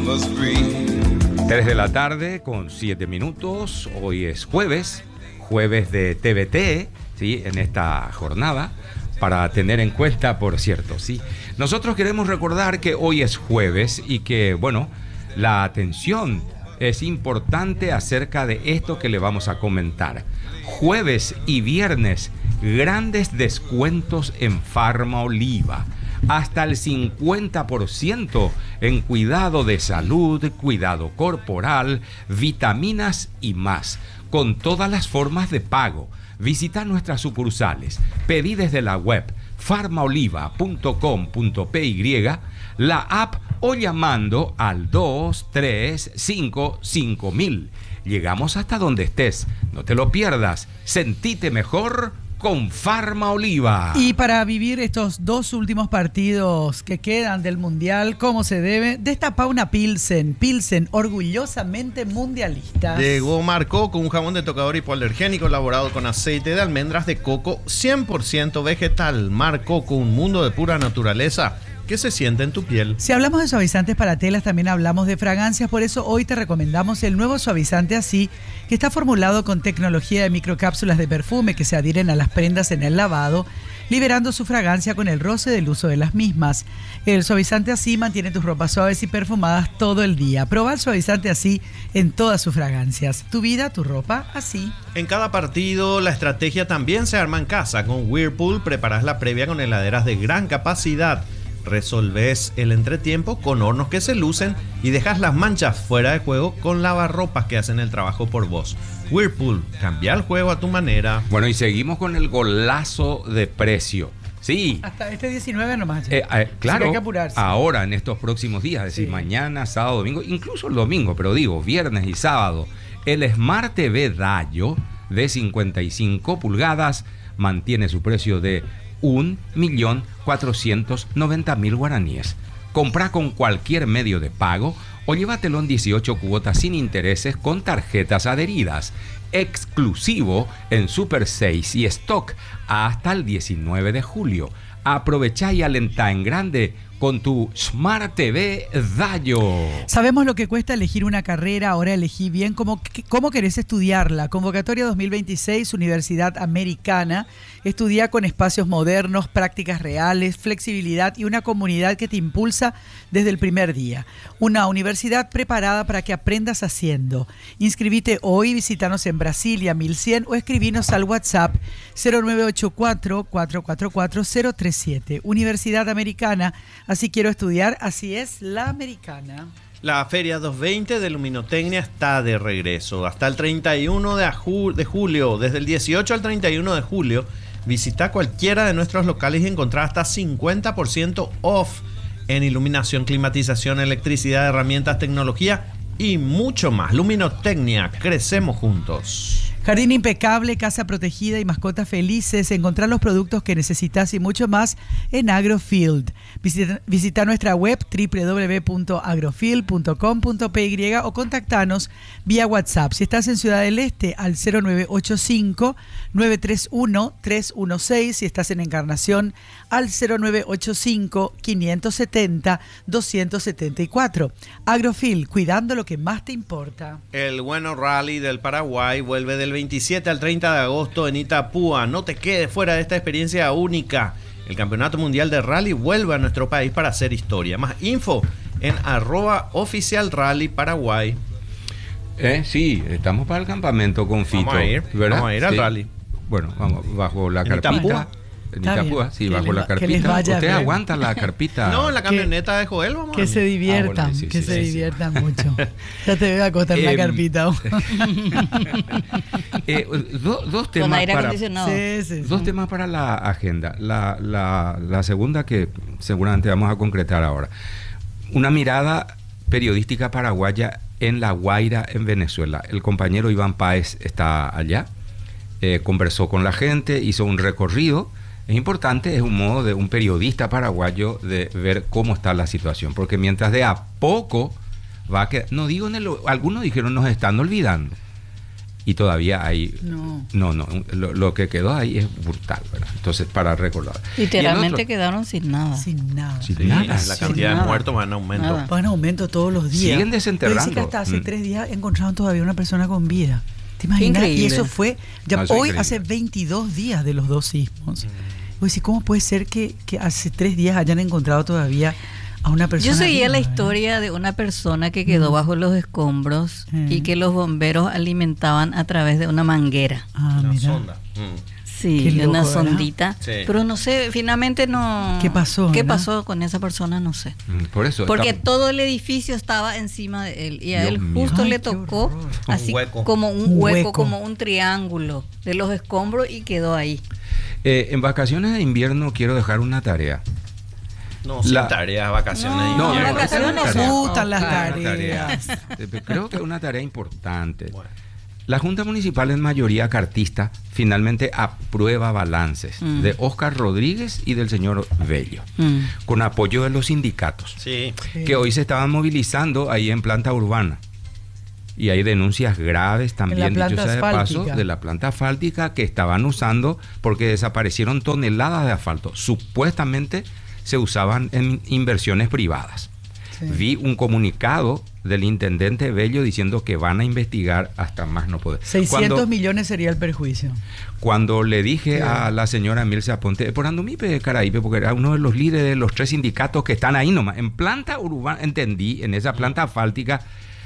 3 de la tarde con 7 minutos. Hoy es jueves de TVT, ¿sí? En esta jornada, para tener en cuenta, por cierto, ¿sí? Nosotros queremos recordar que hoy es jueves y que, bueno, la atención es importante acerca de esto que le vamos a comentar. Jueves y viernes, grandes descuentos en Farma Oliva. Hasta el 50% en cuidado de salud, cuidado corporal, vitaminas y más, con todas las formas de pago. Visita nuestras sucursales, pedí desde la web farmaoliva.com.py, la app o llamando al 2355000. Llegamos hasta donde estés, no te lo pierdas, sentite mejor con Farma Oliva. Y para vivir estos dos últimos partidos que quedan del Mundial como se debe, destapa una Pilsen, orgullosamente mundialista. Llegó Mar Coco, un jabón de tocador hipoalergénico elaborado con aceite de almendras de coco 100% vegetal. Mar Coco, un mundo de pura naturaleza que se siente en tu piel. Si hablamos de suavizantes para telas, también hablamos de fragancias. Por eso hoy te recomendamos el nuevo suavizante Así, que está formulado con tecnología de microcápsulas de perfume que se adhieren a las prendas en el lavado, liberando su fragancia con el roce del uso de las mismas. El suavizante Así mantiene tus ropas suaves y perfumadas todo el día. Proba el suavizante Así en todas sus fragancias. Tu vida, tu ropa, así. En cada partido, la estrategia también se arma en casa. Con Whirlpool preparas la previa con heladeras de gran capacidad. Resolves el entretiempo con hornos que se lucen y dejas las manchas fuera de juego con lavarropas que hacen el trabajo por vos. Whirlpool, cambia el juego a tu manera. Bueno, y seguimos con el golazo de precio. Sí. Hasta este 19 nomás. Claro, hay que apurarse. Ahora en estos próximos días, es decir, mañana, sábado, domingo, incluso el domingo, pero digo, viernes y sábado, el Smart TV Dayo de 55 pulgadas mantiene su precio de 1.490.000 guaraníes. Compra con cualquier medio de pago o llévatelo en 18 cuotas sin intereses con tarjetas adheridas. Exclusivo en Super 6 y stock hasta el 19 de julio. Aprovecha y alenta en grande con tu Smart TV Dayo. Sabemos lo que cuesta elegir una carrera, ahora elegí bien cómo querés estudiarla. Convocatoria 2026, Universidad Americana. Estudia con espacios modernos, prácticas reales, flexibilidad y una comunidad que te impulsa desde el primer día. Una universidad preparada para que aprendas haciendo. Inscribite hoy, visítanos en Brasilia 1100 o escribinos al WhatsApp 0984-444-037. Universidad Americana. Así quiero estudiar, así es la americana. La Feria 220 de Luminotecnia está de regreso. Hasta el 31 de julio, desde el 18 al 31 de julio, visita cualquiera de nuestros locales y encontrar hasta 50% off en iluminación, climatización, electricidad, herramientas, tecnología y mucho más. Luminotecnia, crecemos juntos. Jardín impecable, casa protegida y mascotas felices. Encontrar los productos que necesitas y mucho más en Agrofield. Visita nuestra web www.agrofield.com.py o contactanos vía WhatsApp. Si estás en Ciudad del Este, al 0985-931-316. Si estás en Encarnación, al 0985-570-274. Agrofield, cuidando lo que más te importa. El Bueno Rally del Paraguay vuelve del 27 al 30 de agosto en Itapúa. No te quedes fuera de esta experiencia única. El Campeonato Mundial de Rally vuelve a nuestro país para hacer historia. Más info en @oficialrallyparaguay. Sí, estamos para el campamento con Fito. Vamos a ir al rally. Bueno, vamos bajo la carpita. En Itapúa, sí, bajo la carpita. ¿Usted aguanta la carpita? No, en la camioneta de Joel vamos que se diviertan, se diviertan mucho. Ya te voy a acostar en la carpita. Dos temas con aire para, acondicionado. Dos temas para la agenda. La segunda que seguramente vamos a concretar ahora. Una mirada periodística paraguaya en La Guaira, en Venezuela. El compañero Iván Páez está allá. Conversó con la gente, hizo un recorrido. Es importante, es un modo de un periodista paraguayo de ver cómo está la situación, porque mientras de a poco va a quedar, no digo algunos dijeron nos están olvidando, y todavía hay... No. Lo que quedó ahí es brutal, ¿verdad? Entonces, para recordar. Literalmente quedaron sin nada. Sin nada. Sin Sí, nada. la cantidad de muertos va en aumento. Nada. Van en aumento todos los días. Siguen desenterrando. Pero dice que hasta hace 3 días encontraron todavía una persona con vida. ¿Te imaginas? Increíble. Y eso fue ya No, eso es hoy, increíble. hace 22 días de los 2 sismos. Vos decís, ¿cómo puede ser que hace 3 días hayan encontrado todavía a una persona? Yo seguía viva, la eh? historia de una persona que quedó bajo los escombros y que los bomberos alimentaban a través de una manguera. Ah, Una mira. sonda. Sí, Qué loco, una ¿verdad? sondita. Sí. Pero no sé, finalmente no... ¿Qué pasó, ¿Qué verdad? pasó con esa persona? No sé. Por eso. Porque estamos- todo el edificio estaba encima de él y a Dios él mío. justo Ay, le qué tocó horror. así Un hueco. como un Un hueco, hueco. como un triángulo de los escombros y quedó ahí. En vacaciones de invierno quiero dejar una tarea. No, sin La- tareas, vacaciones. No, de No, invierno. no, esa es una vacaciones tarea. Me gustan las Esa es una tareas. tarea. Creo que es una tarea importante. Bueno. La Junta Municipal, en mayoría cartista, finalmente aprueba balances de Óscar Rodríguez y del señor Bello, con apoyo de los sindicatos, Sí. que hoy se estaban movilizando ahí en planta urbana. Y hay denuncias graves también, planta dicho sea de paso, asfáltica. de la planta asfáltica que estaban usando porque desaparecieron toneladas de asfalto. Supuestamente se usaban en inversiones privadas. Sí. Vi un comunicado del intendente Bello diciendo que van a investigar hasta más no poder. 600 millones sería el perjuicio. Cuando le dije Sí. a la señora Milcia Ponte, por Andumipe, Caraipe, porque era uno de los líderes de los 3 sindicatos que están ahí nomás, en planta urbana, entendí, en esa planta asfáltica,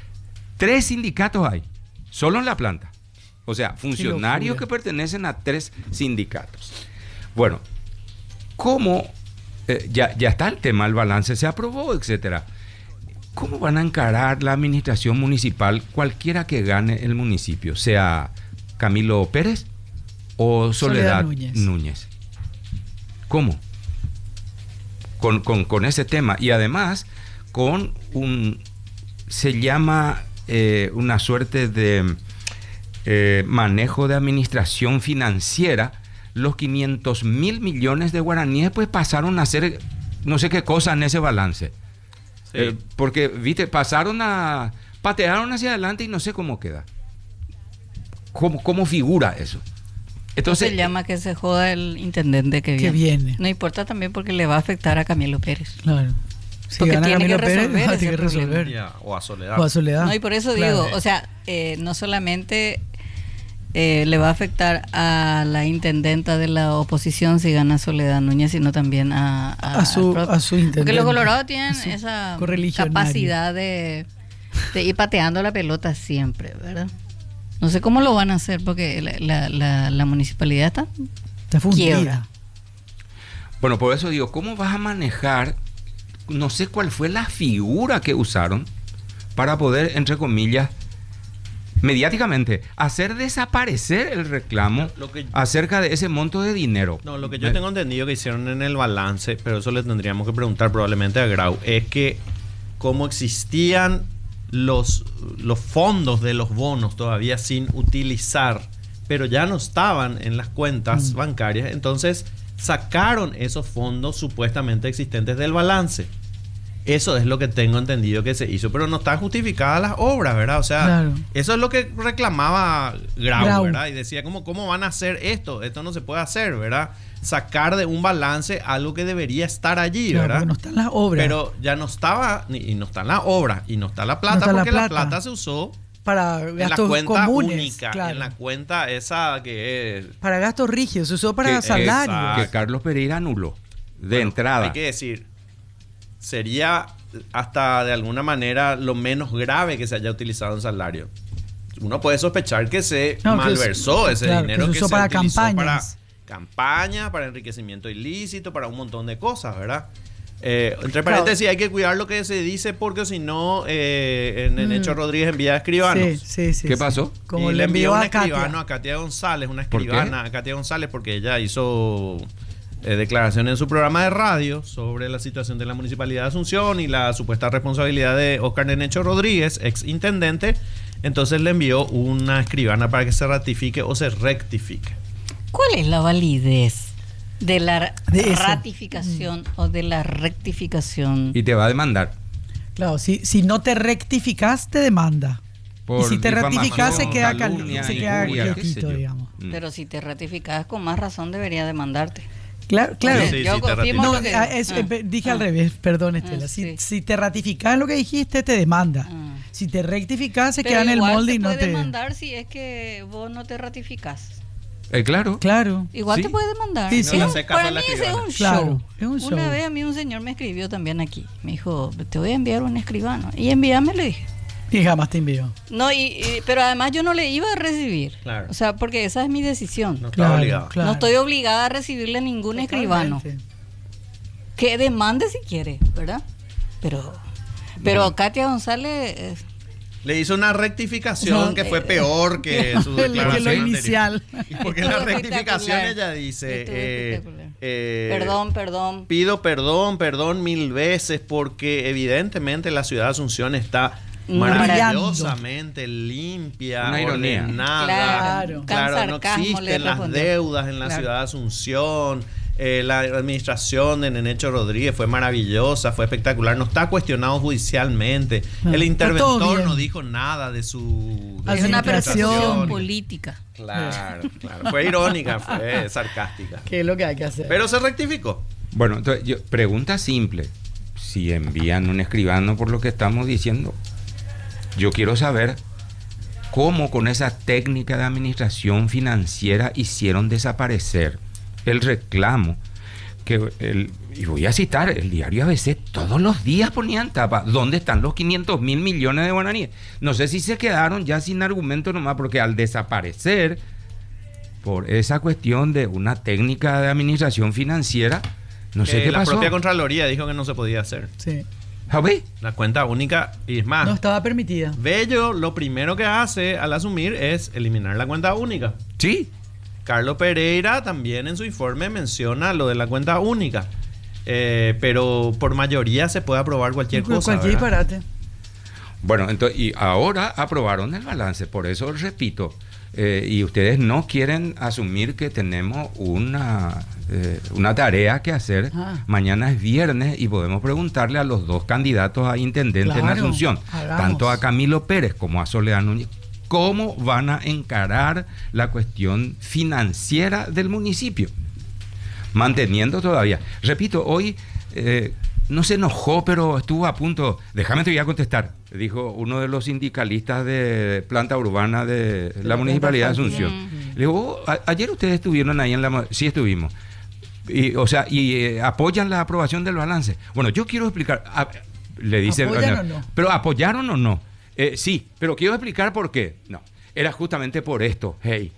3 sindicatos hay, solo en la planta. O sea, funcionarios locura. que pertenecen a 3 sindicatos. Bueno, ¿cómo? Ya está el tema, el balance se aprobó, etcétera. ¿Cómo van a encarar la administración municipal cualquiera que gane el municipio? Sea Camilo Pérez o Soledad Núñez. ¿Cómo? Con ese tema. Y además, con se llama una suerte de manejo de administración financiera. Los 500.000 millones de guaraníes pues pasaron a ser no sé qué cosa en ese balance. Sí. Porque, viste, patearon hacia adelante y no sé cómo queda. ¿Cómo figura eso? Entonces Se llama que se joda el intendente que Que viene. viene. No importa también porque le va a afectar a Camilo Pérez. Claro. Si Porque gana tiene que Camilo Pérez, resolver tiene ese que resolver. problema. Ya, o a Soledad. O a Soledad. No, y por eso Claro. digo, o sea, no solamente le va a afectar a la intendenta de la oposición si gana Soledad Núñez, sino también a su intendente. Porque los colorados tienen A su esa correligionario. capacidad de ir pateando la pelota siempre, ¿verdad? No sé cómo lo van a hacer porque la municipalidad Está fundida. quiebra. bueno, por eso digo, ¿cómo vas a manejar? No sé cuál fue la figura que usaron para poder, entre comillas, mediáticamente, hacer desaparecer el reclamo Lo que- acerca de ese monto de dinero. No, lo que yo tengo entendido que hicieron en el balance, pero eso le tendríamos que preguntar probablemente a Grau, es que como existían los fondos de los bonos todavía sin utilizar, pero ya no estaban en las cuentas bancarias, entonces sacaron esos fondos supuestamente existentes del balance. Eso es lo que tengo entendido que se hizo, pero no están justificadas las obras, ¿verdad? O sea, Claro. eso es lo que reclamaba Grau, Grau. ¿verdad? Y decía, ¿cómo van a hacer esto? Esto no se puede hacer, ¿verdad? Sacar de un balance algo que debería estar allí, Claro, ¿verdad? porque no están las obras. Pero ya no estaba, y no están las obras, y no está la plata, No está la porque la plata. plata se usó para en la gastos cuenta comunes. única, claro. en la cuenta esa que es... Para gastos rígidos, se usó para Que- salarios. exacto. Que Carlos Pereira anuló de Bueno, entrada. Hay que decir, sería hasta de alguna manera lo menos grave que se haya utilizado en salario. Uno puede sospechar que se No, que malversó ese claro, dinero que se usó para utilizó campañas. para campaña, para enriquecimiento ilícito, para un montón de cosas, ¿verdad? Entre Claro. paréntesis, hay que cuidar lo que se dice porque si no, en el hecho Rodríguez envía a escribanos. Sí. ¿Qué pasó? Como Y le envió un a Katia. escribano a Katia González, una ¿Por qué? escribana a Katia González, porque ella hizo declaraciones en su programa de radio sobre la situación de la Municipalidad de Asunción y la supuesta responsabilidad de Óscar Nenecho Rodríguez, ex intendente. Entonces le envió una escribana para que se ratifique o se rectifique. ¿Cuál es la validez de la De eso. ratificación o de la rectificación? Y te va a demandar. Claro, si no te rectificas, te demanda. por y si te ratificás se queda, calumnia, se queda injuria, qué sé quietito, yo. digamos. Pero si te ratificas con más razón debería demandarte. Claro. Sí, Yo sí, te confirmo No, lo que... dije al revés, perdón, Estela. sí. Si te ratificás en lo que dijiste, te demanda. Si te rectificás, se Pero queda en el igual molde y te no puede te... demandar si es que vos no te ratificás. Claro. Claro. Igual Sí. te puede demandar. Sí, No sí. le hace caso Para a la mí ese es un Claro, show. es un show. Una vez a mí un señor me escribió también aquí. Me dijo, te voy a enviar un escribano. Y envíame, le dije. Y jamás te envío. No, pero además yo no le iba a recibir. Claro. O sea, porque esa es mi decisión. No está obligado. No estoy obligada a recibirle ningún escribano. Totalmente. Que demande si quiere, ¿verdad? Pero Katia González... Le hizo una rectificación que fue peor que su Que declaración lo anterior. inicial. Porque en la Estuvo rectificación espectacular. ella dice... Estuvo espectacular. Perdón. Pido perdón 1000 veces porque evidentemente la ciudad de Asunción está maravillosamente limpia, Una ironía. ordenada. Claro. Claro, no Sarcasmo le existen las respondió. deudas en la Claro. ciudad de Asunción. La administración de Nenecho Rodríguez fue maravillosa, fue espectacular, no está cuestionado judicialmente. El Está todo interventor bien. no dijo nada de su Es una Administración. persecución política. Claro. Fue irónica, fue sarcástica. Que es lo que hay que hacer. Pero se rectificó. Bueno, entonces, pregunta simple. Si envían un escribano por lo que estamos diciendo, yo quiero saber cómo con esa técnica de administración financiera hicieron desaparecer el reclamo y voy a citar, el diario ABC todos los días ponían tapa, ¿dónde están los 500 mil millones de guaraníes? No sé si se quedaron ya sin argumento nomás, porque al desaparecer por esa cuestión de una técnica de administración financiera, no sé qué La pasó. propia Contraloría dijo que no se podía hacer. Sí. ¿Sabes? La cuenta única, y es más, No estaba permitida. Bello lo primero que hace al asumir es eliminar la cuenta única. Sí. Carlos Pereira también en su informe menciona lo de la cuenta única. Pero por mayoría se puede aprobar cualquier cosa. Cualquier ¿verdad? disparate. Bueno, entonces, y ahora aprobaron el balance, por eso repito, y ustedes no quieren asumir que tenemos una tarea que hacer. Mañana es viernes y podemos preguntarle a los dos candidatos a intendente en Claro, Asunción, hagamos. tanto a Camilo Pérez como a Soledad Núñez, cómo van a encarar la cuestión financiera del municipio, manteniendo todavía. Repito, hoy no se enojó, pero estuvo a punto. Déjame te voy a contestar, dijo uno de los sindicalistas de planta urbana de la municipalidad de Asunción. Le digo, ayer ustedes estuvieron ahí en la... Sí, estuvimos. Y apoyan la aprobación del balance. Bueno, yo quiero explicar. Le dice, ¿Apoyan o no? ¿Pero apoyaron o no? Sí, pero quiero explicar por qué. No, era justamente por esto. Hey,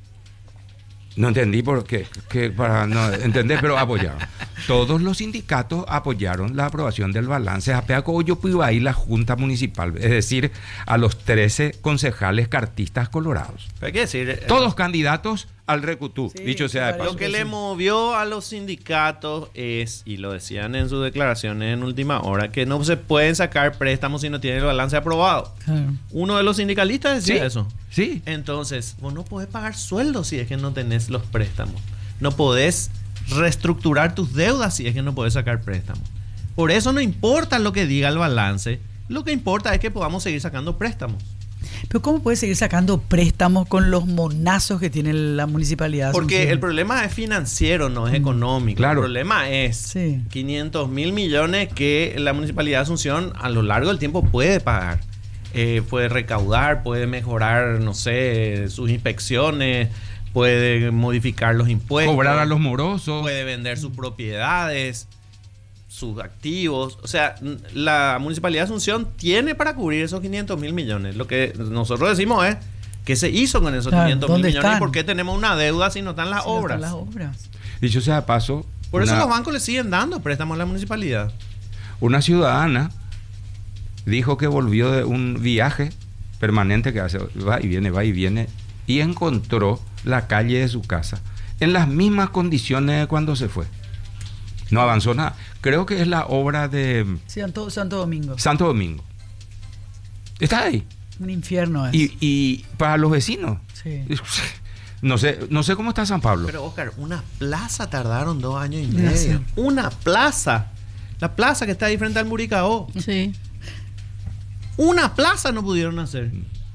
no entendí por qué, para no entender, pero apoyaron. Todos los sindicatos apoyaron la aprobación del balance a Peacoyo y la Junta Municipal, es decir, a los 13 concejales cartistas colorados. Pero hay que decir, Todos candidatos al Recutú, Sí, dicho sea de parece paso. lo que sí. le movió a los sindicatos es, y lo decían en sus declaraciones en última hora, que no se pueden sacar préstamos si no tienen el balance aprobado. Claro. Uno de los sindicalistas decía eso. Sí. Entonces, vos no podés pagar sueldos si es que no tenés los préstamos. No podés reestructurar tus deudas si es que no podés sacar préstamos. Por eso no importa lo que diga el balance, lo que importa es que podamos seguir sacando préstamos. Pero ¿cómo puede seguir sacando préstamos con los monazos que tiene la municipalidad de Porque Asunción? el problema es financiero, no es económico. Claro. El problema es Sí. 500 mil millones que la municipalidad de Asunción a lo largo del tiempo puede pagar. Puede recaudar, puede mejorar, no sé, sus inspecciones, puede modificar los impuestos. Cobrar a los morosos. Puede vender sus propiedades, sus activos. O sea, la municipalidad de Asunción tiene para cubrir esos 500 mil millones. Lo que nosotros decimos es, ¿qué se hizo con esos Claro, 500 mil ¿dónde millones? ¿Y están? por qué tenemos una deuda si no están las Si no están obras? las obras. Dicho sea de paso, Por eso una- los bancos le siguen dando préstamos a la municipalidad. una ciudadana dijo que volvió de un viaje permanente que hace, va y viene, y encontró la calle de su casa en las mismas condiciones de cuando se fue. No avanzó nada. Creo que es la obra de Santo Domingo. Santo Domingo. Está ahí. Un infierno es. Y para los vecinos. Sí. No sé cómo está San Pablo. Pero Oscar, una plaza tardaron 2 años y De medio. hacer. Una plaza. La plaza que está ahí frente al Muricao. Sí. Una plaza no pudieron hacer.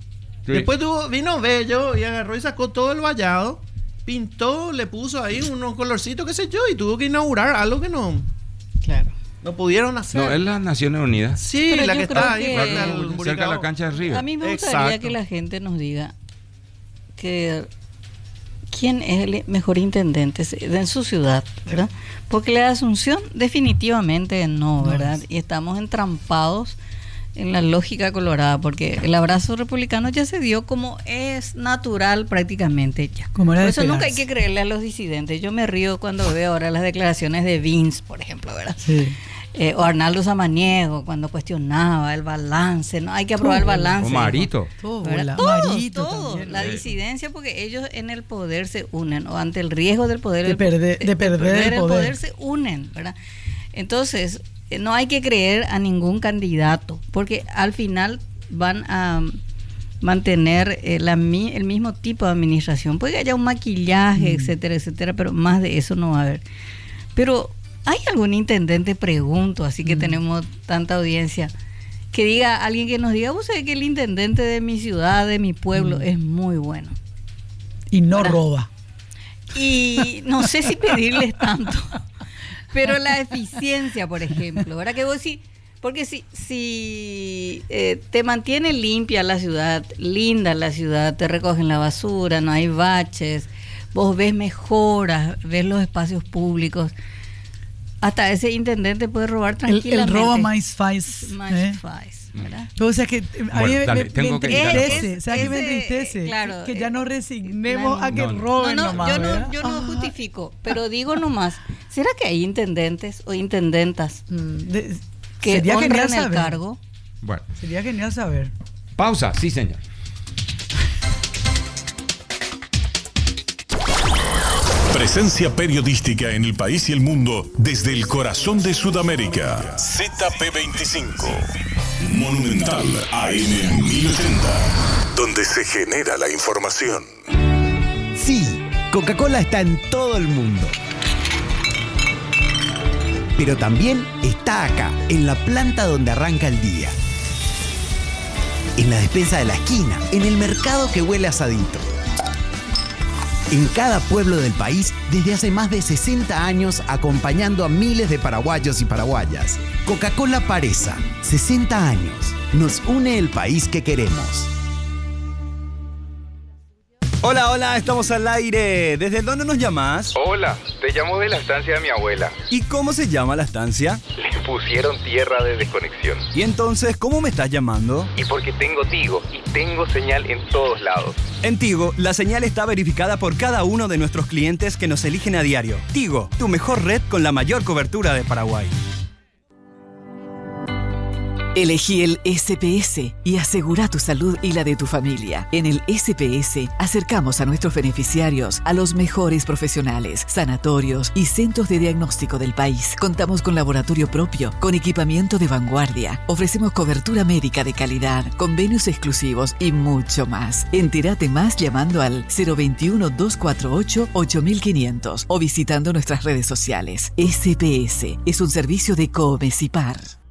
Sí. Después vino Bello y agarró y sacó todo el vallado, pintó, le puso ahí unos colorcitos, qué sé yo, y tuvo que inaugurar algo que no pudieron hacer. No, es las Naciones Unidas. Sí, Pero la yo que creo está ahí que- frente al Cerca de Buricao. la cancha de River. A mí me gustaría Exacto. que la gente nos diga que quién es el mejor intendente en su ciudad, ¿verdad? Porque la de Asunción definitivamente no, ¿verdad? Y estamos entrampados en la lógica colorada, porque el abrazo republicano ya se dio como es natural prácticamente ya. Como era Por de eso nunca hay esperarse. que creerle a los disidentes. Yo me río cuando veo ahora las declaraciones de Vince, por ejemplo, ¿verdad? Sí. O Arnaldo Samaniego cuando cuestionaba el balance, no hay que aprobar el balance. O Marito. Todo, ¿verdad? bola. Todo, Marito todo. también. La disidencia, porque ellos en el poder se unen, o ante el riesgo del poder, De perder el poder. se unen, ¿verdad? Entonces, no hay que creer a ningún candidato, porque al final van a mantener el mismo tipo de administración. Puede que haya un maquillaje, etcétera, etcétera, pero más de eso no va a haber. Pero ¿hay algún intendente, pregunto, así que tenemos tanta audiencia, que diga, alguien que nos diga, vos sabés que el intendente de mi ciudad, de mi pueblo, es muy bueno? Y no ¿verdad? roba. Y no sé si pedirles tanto, pero la eficiencia, por ejemplo, ¿verdad? Que vos sí, porque si te mantiene limpia la ciudad, linda la ciudad, te recogen la basura, no hay baches, vos ves mejoras, ves los espacios públicos, hasta ese intendente puede robar tranquilamente. El roba más faz. Más faz, ¿verdad? O sea que a mí Bueno, dale, me tengo que quitar- entristece, ¿sabes qué me ese, entristece? claro, Que ya no resignemos a que no, no. roben No, nomás, ¿verdad? yo no Ah, justifico, pero digo nomás, ¿será que hay intendentes o intendentas que sería honran genial el saber. cargo? Bueno, Sería genial saber. pausa, sí, señor. Presencia periodística en el país y el mundo desde el corazón de Sudamérica. ZP25. Monumental AM 1080. Donde se genera la información. Sí, Coca-Cola está en todo el mundo. Pero también está acá, en la planta donde arranca el día. En la despensa de la esquina, en el mercado que huele a asadito. En cada pueblo del país, desde hace más de 60 años, acompañando a miles de paraguayos y paraguayas. Coca-Cola Paresa, 60 años. Nos une el país que queremos. Hola, hola, estamos al aire. ¿Desde dónde nos llamas? Hola, te llamo de la estancia de mi abuela. ¿Y cómo se llama la estancia? Le pusieron tierra de desconexión. Y entonces, ¿cómo me estás llamando? Y porque tengo Tigo y tengo señal en todos lados. En Tigo, la señal está verificada por cada uno de nuestros clientes que nos eligen a diario. Tigo, tu mejor red con la mayor cobertura de Paraguay. Elegí el SPS y asegura tu salud y la de tu familia. En el SPS acercamos a nuestros beneficiarios a los mejores profesionales, sanatorios y centros de diagnóstico del país. Contamos con laboratorio propio, con equipamiento de vanguardia. Ofrecemos cobertura médica de calidad, convenios exclusivos y mucho más. Entérate más llamando al 021-248-8500 o visitando nuestras redes sociales. SPS es un servicio de Comecipar.